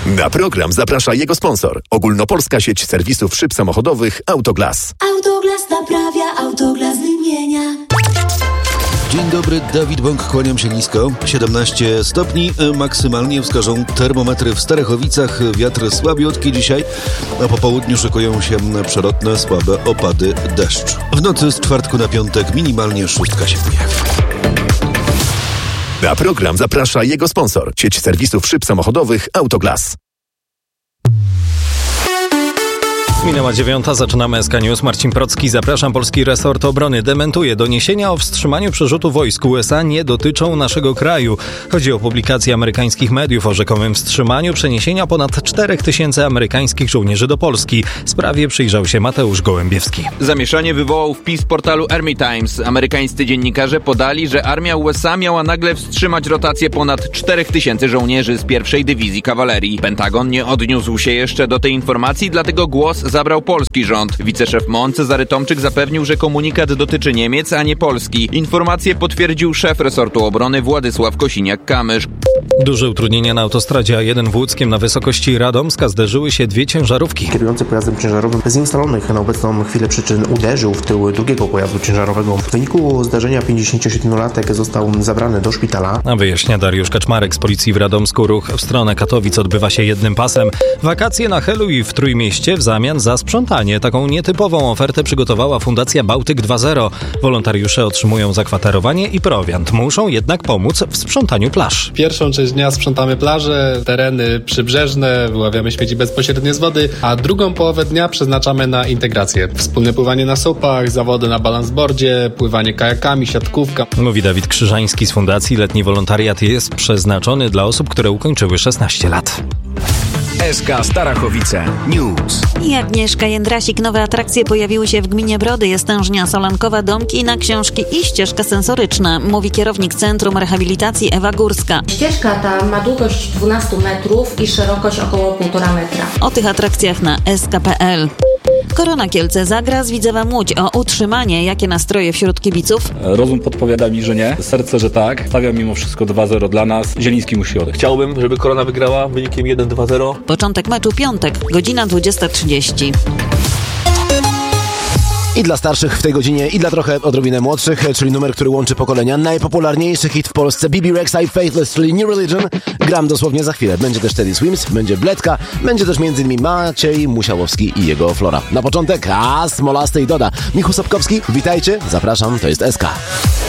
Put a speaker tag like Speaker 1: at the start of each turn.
Speaker 1: Na program zaprasza jego sponsor. Ogólnopolska sieć serwisów szyb samochodowych Autoglas.
Speaker 2: Autoglas naprawia, Autoglas wymienia.
Speaker 3: Dzień dobry, Dawid Bąk, kłaniam się nisko. 17 stopni maksymalnie wskażą termometry w Starechowicach. Wiatr słabiutki dzisiaj, a po południu szykują się przelotne, słabe opady deszczu. W nocy z czwartku na piątek minimalnie 6 się pojawi.
Speaker 1: Na program zaprasza jego sponsor. Sieć serwisów szyb samochodowych Autoglas.
Speaker 4: Minęła 9, zaczynamy SK News. Marcin Procki, zapraszam. Polski resort obrony dementuje doniesienia o wstrzymaniu przerzutu wojsk USA nie dotyczą naszego kraju. Chodzi o publikację amerykańskich mediów o rzekomym wstrzymaniu przeniesienia ponad 4000 amerykańskich żołnierzy do Polski. Sprawie przyjrzał się Mateusz Gołębiewski.
Speaker 5: Zamieszanie wywołał wpis portalu Army Times. Amerykańscy dziennikarze podali, że armia USA miała nagle wstrzymać rotację ponad 4000 żołnierzy z pierwszej dywizji kawalerii. Pentagon nie odniósł się jeszcze do tej informacji, dlatego głos zabrał polski rząd. Wiceszef MON Cezary Tomczyk zapewnił, że komunikat dotyczy Niemiec, a nie Polski. Informację potwierdził szef resortu obrony Władysław Kosiniak-Kamysz.
Speaker 4: Duże utrudnienia na autostradzie A1 w Łódzkiem na wysokości Radomska zderzyły się dwie ciężarówki.
Speaker 6: Kierujący pojazdem ciężarowym z nieustalonych na obecną chwilę przyczyn uderzył w tył drugiego pojazdu ciężarowego. W wyniku zdarzenia 57-latek został zabrany do szpitala.
Speaker 4: A wyjaśnia Dariusz Kaczmarek z policji w Radomsku. Ruch w stronę Katowic odbywa się jednym pasem. Wakacje na Helu i w Trójmieście w zamian za sprzątanie. Taką nietypową ofertę przygotowała Fundacja Bałtyk 2.0. Wolontariusze otrzymują zakwaterowanie i prowiant. Muszą jednak pomóc w sprzątaniu plaż.
Speaker 7: Pierwszą część dnia sprzątamy plaże, tereny przybrzeżne, wyławiamy śmieci bezpośrednio z wody, a drugą połowę dnia przeznaczamy na integrację. Wspólne pływanie na słupach, zawody na balansboardzie, pływanie kajakami, siatkówka.
Speaker 4: Mówi Dawid Krzyżański z Fundacji. Letni wolontariat jest przeznaczony dla osób, które ukończyły 16 lat.
Speaker 8: SK Starachowice News.
Speaker 9: I Agnieszka Jędrasik. Nowe atrakcje pojawiły się w gminie Brody. Jest tężnia solankowa, domki na książki i ścieżka sensoryczna, mówi kierownik Centrum Rehabilitacji Ewa Górska.
Speaker 10: Ścieżka ta ma długość 12 metrów i szerokość około 1,5 metra.
Speaker 9: O tych atrakcjach na sk.pl. Korona Kielce zagra z Widzewa Łódź o utrzymanie. Jakie nastroje wśród kibiców?
Speaker 11: Rozum podpowiada mi, że nie. Serce, że tak. Stawiam mimo wszystko 2-0 dla nas. Zieliński musi odejść.
Speaker 12: Chciałbym, żeby Korona wygrała wynikiem 1-2-0.
Speaker 9: Początek meczu piątek, godzina 20:30.
Speaker 13: I dla starszych w tej godzinie, i dla trochę odrobinę młodszych, czyli numer, który łączy pokolenia. Najpopularniejszy hit w Polsce, BB Rexa i Faithless, czyli New Religion. Gram dosłownie za chwilę. Będzie też Teddy Swims, będzie Bledka, będzie też m.in. Maciej Musiałowski i jego Flora. Na początek, Smolasty i Doda. Michu Sobkowski, witajcie, zapraszam, to jest SK.